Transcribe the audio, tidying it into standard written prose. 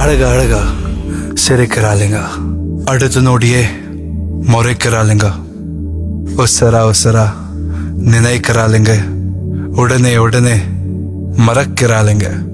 அழகா அழகா சிரிக்கிறாளுங்க, அடுத்த நொடியே முறைக்கிறாளுங்க, உசரா உசரா நினைக்கிறாளுங்க, உடனே உடனே மறக்கிறாளுங்க.